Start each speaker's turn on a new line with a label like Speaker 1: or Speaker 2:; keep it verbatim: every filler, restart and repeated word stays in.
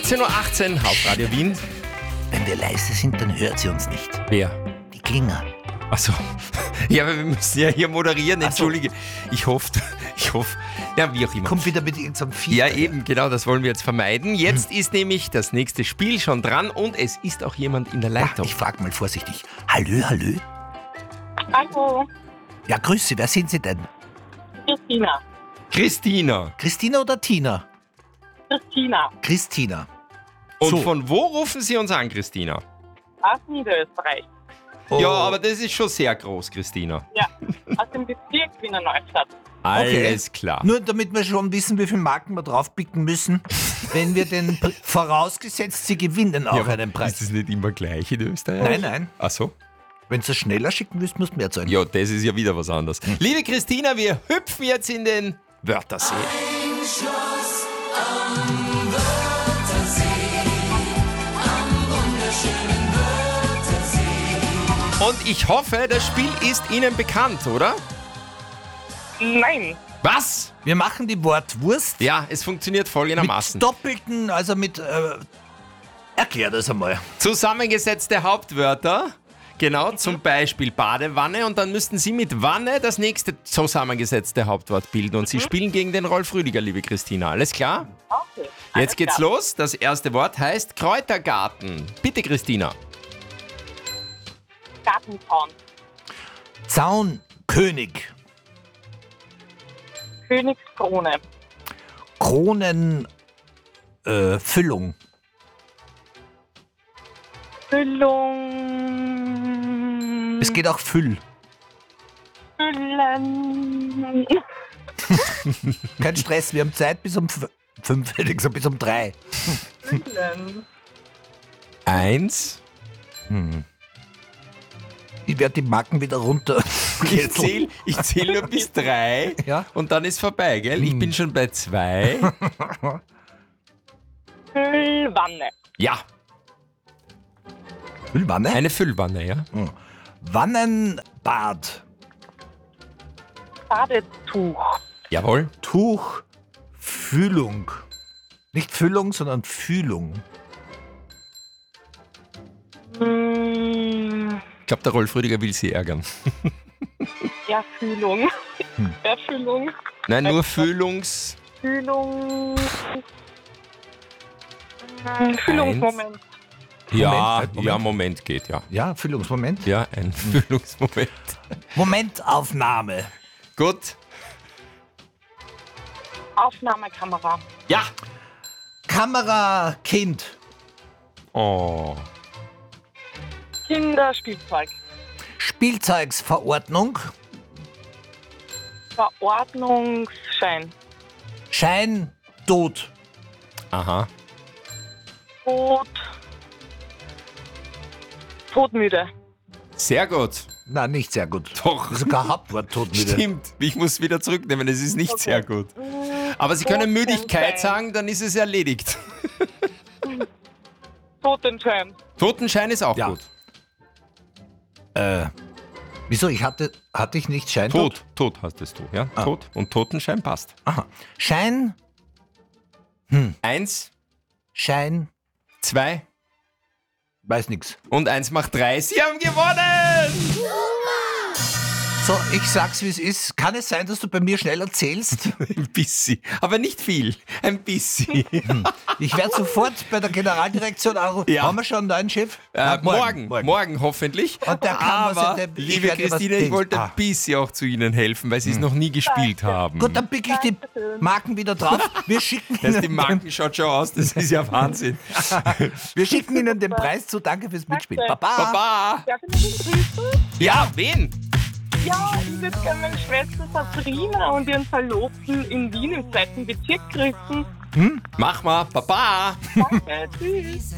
Speaker 1: siebzehn Uhr achtzehn, Hauptradio Wien.
Speaker 2: Wenn wir leise sind, dann hört sie uns nicht.
Speaker 1: Wer?
Speaker 2: Die Klinger.
Speaker 1: Achso. Ja, aber wir müssen ja hier moderieren, entschuldige. Ich hoffe, ich hoffe, ja, wie auch immer.
Speaker 2: Kommt wieder mit irgendeinem Vieh.
Speaker 1: Ja, eben, genau, das wollen wir jetzt vermeiden. Jetzt ist nämlich das nächste Spiel schon dran und es ist auch jemand in der
Speaker 2: Ah,
Speaker 1: Leitung.
Speaker 2: ich frage mal vorsichtig. Hallö, hallö?
Speaker 3: Hallo,
Speaker 2: Ja, grüß Sie. Wer sind Sie denn?
Speaker 3: Christina.
Speaker 1: Christina.
Speaker 2: Christina oder Tina?
Speaker 3: Christina
Speaker 2: Christina.
Speaker 1: Und
Speaker 2: So.
Speaker 1: von wo rufen Sie uns an, Christina?
Speaker 3: aus Niederösterreich.
Speaker 2: Oh.
Speaker 1: Ja, aber das ist schon sehr groß, Christina.
Speaker 3: Ja, aus dem Bezirk Wiener Neustadt.
Speaker 1: Alles klar.
Speaker 2: Nur damit wir schon wissen, wie viele Marken wir draufpicken müssen, wenn wir den, Pr- vorausgesetzt, Sie gewinnen auch
Speaker 1: Ja, aber
Speaker 2: einen Preis.
Speaker 1: Ist das nicht immer gleich in Österreich?
Speaker 2: Nein, nein.
Speaker 1: Ach so?
Speaker 2: Wenn Sie es schneller schicken müsst, muss mehr zahlen.
Speaker 1: Ja, das ist ja wieder was anderes. Liebe Christina, wir hüpfen jetzt in den Wörthersee. Und ich hoffe, das Spiel ist Ihnen bekannt, oder?
Speaker 3: Nein,
Speaker 1: Was?
Speaker 2: Wir machen die Wortwurst
Speaker 1: Ja, es funktioniert
Speaker 2: mit
Speaker 1: folgendermaßen.
Speaker 2: doppelten, also mit... Äh, erklär das einmal.
Speaker 1: Zusammengesetzte Hauptwörter, genau, zum Beispiel Badewanne, und dann müssten Sie mit Wanne das nächste zusammengesetzte Hauptwort bilden. Und Sie spielen gegen den Rolf Rüdiger, liebe Christina. Alles klar?
Speaker 3: okay. Alles
Speaker 1: Jetzt geht's
Speaker 3: klar.
Speaker 1: los. Das erste Wort heißt Kräutergarten. Bitte, Christina.
Speaker 3: Gartenzaun.
Speaker 2: Zaunkönig.
Speaker 3: Königskrone.
Speaker 2: Kronenfüllung. Äh, Füllung.
Speaker 3: Füllung.
Speaker 2: Es geht auch Füll.
Speaker 3: Füllen.
Speaker 2: Kein Stress, wir haben Zeit bis um f- fünf, hätte ich gesagt, bis um drei.
Speaker 3: Füllen.
Speaker 1: Eins.
Speaker 2: Ich werde die Marken wieder runter.
Speaker 1: Ich zähle ich zähl nur bis drei
Speaker 2: Ja.
Speaker 1: und dann ist vorbei, gell? Ich bin schon bei zwei.
Speaker 3: Füllwanne.
Speaker 1: Ja,
Speaker 2: Füllwanne?
Speaker 1: eine Füllwanne, ja.
Speaker 2: Wannenbad.
Speaker 3: Badetuch.
Speaker 1: Jawohl.
Speaker 2: Tuch. Fühlung. Nicht Füllung, sondern Fühlung.
Speaker 3: Hm,
Speaker 1: Ich glaube, der Rolf Rüdiger will Sie ärgern.
Speaker 3: Erfüllung. Erfüllung.
Speaker 1: Nein, nur Fühlungs...
Speaker 3: Fühlung. Hm, Fühlungsmoment.
Speaker 1: Ja,
Speaker 2: Moment, Moment.
Speaker 1: ja, Moment geht, ja.
Speaker 2: Ja, Füllungsmoment.
Speaker 1: Ja, ein Fühlungsmoment.
Speaker 2: Momentaufnahme.
Speaker 1: Gut.
Speaker 3: Aufnahmekamera.
Speaker 1: Ja.
Speaker 2: Kamera, Kind.
Speaker 1: Oh.
Speaker 3: Kinderspielzeug.
Speaker 2: Spielzeugsverordnung.
Speaker 3: Verordnungsschein.
Speaker 2: Schein, Tod.
Speaker 1: Aha.
Speaker 3: Tod. Todmüde.
Speaker 1: Sehr gut.
Speaker 2: Na, nicht sehr gut.
Speaker 1: Doch.
Speaker 2: Sogar Hauptwort todmüde.
Speaker 1: Stimmt. Ich muss wieder zurücknehmen. Es ist nicht
Speaker 3: Okay.
Speaker 1: sehr gut. Aber Sie können Müdigkeit
Speaker 3: Totenschein.
Speaker 1: sagen, dann ist es erledigt.
Speaker 3: Totenschein.
Speaker 1: Totenschein ist auch
Speaker 2: Ja.
Speaker 1: gut.
Speaker 2: Äh, wieso? Ich hatte, hatte ich nicht Schein?
Speaker 1: Tod. Tod hattest du, ja?
Speaker 2: Ah.
Speaker 1: Tod. Und Totenschein passt.
Speaker 2: Aha. Schein,
Speaker 1: Eins,
Speaker 2: Schein,
Speaker 1: zwei
Speaker 2: weiß nix.
Speaker 1: und eins macht drei. Sie haben gewonnen!
Speaker 2: So, ich sag's wie es ist. Kann es sein, dass du bei mir schnell erzählst?
Speaker 1: Ein bisschen. Aber nicht viel. Ein bisschen.
Speaker 2: Ich werde sofort bei der Generaldirektion anrufen.
Speaker 1: Ja.
Speaker 2: Haben wir schon einen neuen Chef?
Speaker 1: Äh,
Speaker 2: Ah,
Speaker 1: morgen, morgen, hoffentlich.
Speaker 2: Und der kann was
Speaker 1: Aber,
Speaker 2: in dem- ich
Speaker 1: liebe
Speaker 2: werd dir was
Speaker 1: Christine, ich
Speaker 2: Dings-
Speaker 1: wollte
Speaker 2: Ah.
Speaker 1: ein bisschen auch zu Ihnen helfen, weil Sie es noch nie gespielt haben.
Speaker 2: Gut, dann pick ich die
Speaker 3: Dankeschön.
Speaker 2: Marken wieder drauf. Wir schicken,
Speaker 1: Das, die
Speaker 2: Ihnen,
Speaker 1: Marken schaut schon aus, das ist ja Wahnsinn.
Speaker 2: wir schicken Ihnen den Preis zu. Danke fürs Mitspielen.
Speaker 3: Danke.
Speaker 2: Baba.
Speaker 1: Baba!
Speaker 3: Darf ich noch grüßen?
Speaker 1: Ja, wen?
Speaker 3: Ja, ich würde gerne meine Schwester Sabrina und ihren Verlobten in Wien im zweiten Bezirk grüßen.
Speaker 1: Mach mal, Baba!
Speaker 3: Danke, tschüss.